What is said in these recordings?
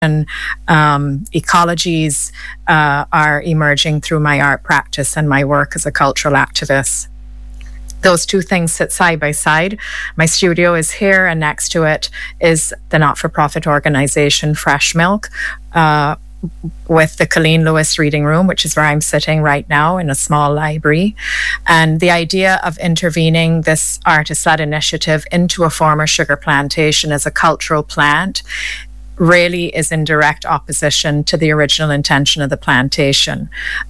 ecologies are emerging through my art practice and my work as a cultural activist. Those two things sit side by side. My studio is here, and next to it is the not-for-profit organization Fresh Milk, with the Colleen Lewis Reading Room, which is where I'm sitting right now in a small library. And the idea of intervening this artist-led initiative into a former sugar plantation as a cultural plant really is in direct opposition to the original intention of the plantation.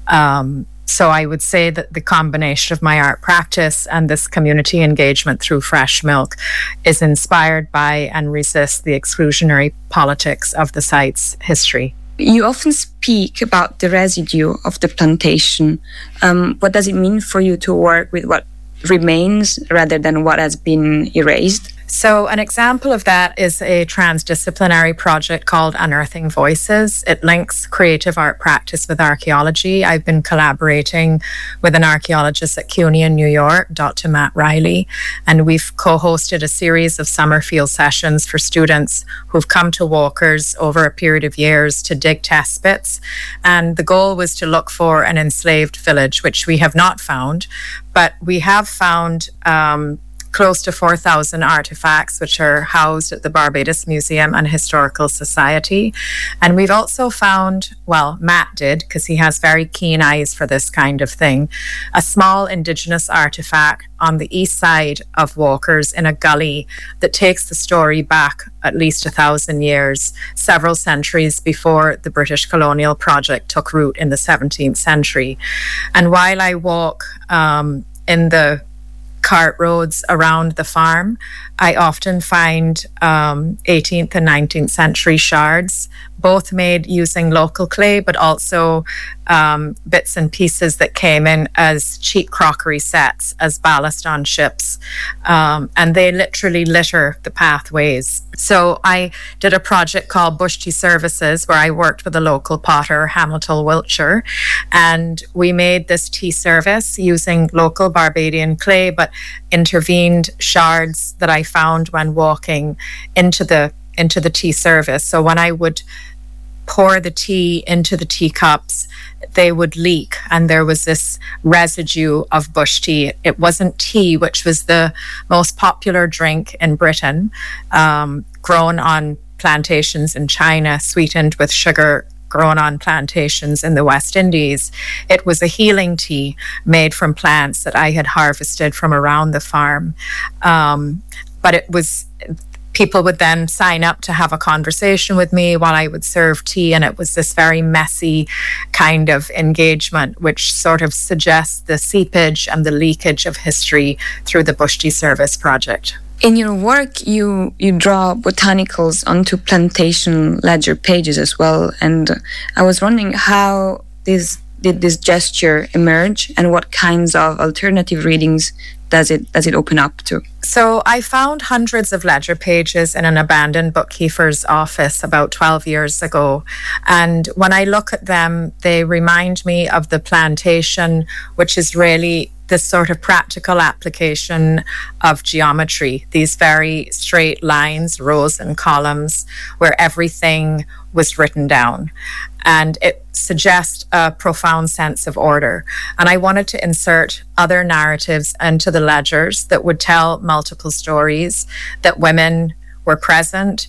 So I would say that the combination of my art practice and this community engagement through Fresh Milk is inspired by and resists the exclusionary politics of the site's history. You often speak about the residue of the plantation. What does it mean for you to work with what remains rather than what has been erased? So an example of that is a transdisciplinary project called Unearthing Voices. It links creative art practice with archaeology. I've been collaborating with an archaeologist at CUNY in New York, Dr. Matt Riley, and we've co-hosted a series of summer field sessions for students who've come to Walkers over a period of years to dig test pits. And the goal was to look for an enslaved village, which we have not found, but we have found close to 4,000 artifacts, which are housed at the Barbados Museum and Historical Society. And we've also found, well, Matt did, because he has very keen eyes for this kind of thing, a small Indigenous artifact on the east side of Walkers in a gully that takes the story back at least 1,000 years, several centuries before the British colonial project took root in the 17th century. And while I walk in the cart roads around the farm, I often find 18th and 19th century shards, both made using local clay, but also bits and pieces that came in as cheap crockery sets, as ballast on ships. And they literally litter the pathways. So I did a project called Bush Tea Services, where I worked with a local potter, Hamilton Wiltshire, and we made this tea service using local Barbadian clay, but intervened shards that I found when walking into the tea service. So when I would pour the tea into the teacups, they would leak, and there was this residue of bush tea. It wasn't tea, which was the most popular drink in Britain, grown on plantations in China, sweetened with sugar, grown on plantations in the West Indies. It was a healing tea made from plants that I had harvested from around the farm. But it was, people would then sign up to have a conversation with me while I would serve tea, and it was this very messy kind of engagement, which sort of suggests the seepage and the leakage of history through the Bush Tea Service project. In your work, you draw botanicals onto plantation ledger pages as well, and I was wondering how did this gesture emerge, and what kinds of alternative readings does it open up to? So I found hundreds of ledger pages in an abandoned bookkeeper's office about 12 years ago. And when I look at them, they remind me of the plantation, which is really this sort of practical application of geometry, these very straight lines, rows and columns, where everything was written down. And it suggests a profound sense of order. And I wanted to insert other narratives into the ledgers that would tell multiple stories, that women were present,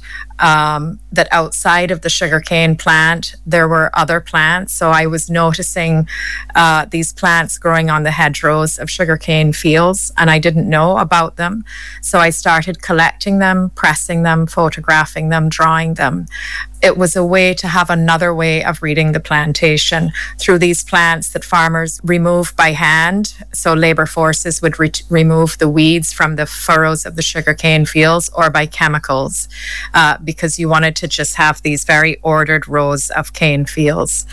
that outside of the sugarcane plant, there were other plants. So I was noticing these plants growing on the hedgerows of sugarcane fields, and I didn't know about them. So I started collecting them, pressing them, photographing them, drawing them. It was a way to have another way of reading the plantation through these plants that farmers remove by hand. So labor forces would remove the weeds from the furrows of the sugarcane fields, or by chemicals, because you wanted to just have these very ordered rows of cane fields.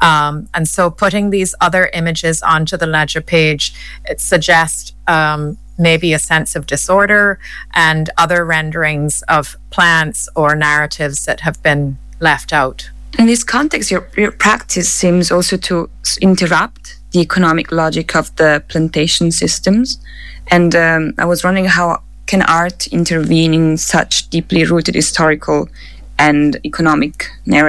And so putting these other images onto the ledger page, it suggests maybe a sense of disorder and other renderings of plants or narratives that have been left out. In this context, your practice seems also to interrupt the economic logic of the plantation systems. And I was wondering, how can art intervene in such deeply rooted historical and economic narrative.